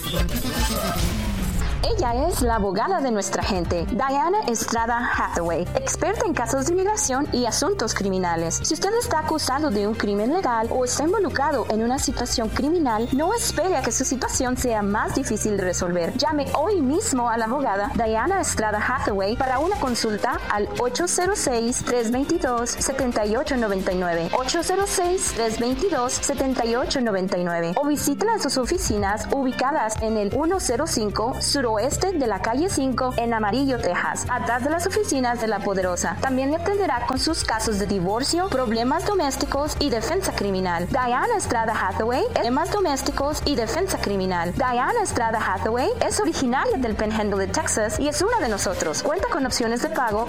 Ella es la abogada de nuestra gente, Diana Estrada Hathaway, experta en casos de inmigración y asuntos criminales. Si usted está acusado de un crimen legal o está involucrado en una situación criminal, no espere a que su situación sea más difícil de resolver. Llame hoy mismo a la abogada Diana Estrada Hathaway para una consulta al 806-322-7899, 806-322-7899, o visítela en sus oficinas ubicadas en el 105 suroeste de la calle 5 en Amarillo, Texas, atrás de las oficinas de La Poderosa. También le atenderá con sus casos de divorcio, problemas domésticos y defensa criminal. Diana Estrada Hathaway, temas domésticos y defensa criminal. Diana Estrada Hathaway es originaria del Panhandle de Texas y es una de nosotros. Cuenta con opciones de pago